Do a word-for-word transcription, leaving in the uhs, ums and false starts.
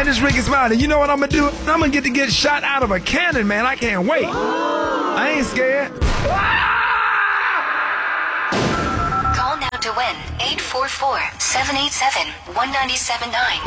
is Ricky Smiley. You know what I'm gonna do? I'm gonna get to get shot out of a cannon, man. I can't wait. I ain't scared. Call now to win eight four four, seven eight seven, one nine seven nine.